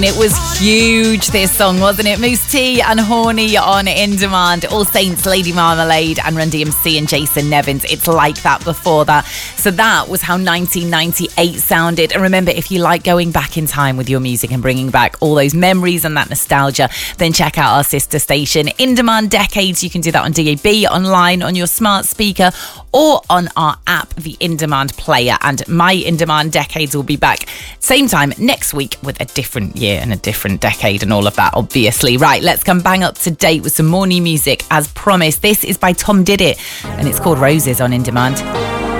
It was huge, this song, wasn't it? Moose T and Horny on In Demand. All Saints, Lady Marmalade and Run DMC and Jason Nevins. It's like that before that. So that was how 1998 sounded. And remember, if you like going back in time with your music and bringing back all those memories and that nostalgia, then check out our sister station, In Demand Decades. You can do that on DAB, online, on your smart speaker, or on our app, the In Demand player. And my In Demand Decades will be back same time next week with a different year and a different decade and all of that, obviously. Right, let's come bang up to date with some more new music as promised. This is by Tom Did It and it's called Roses on In Demand.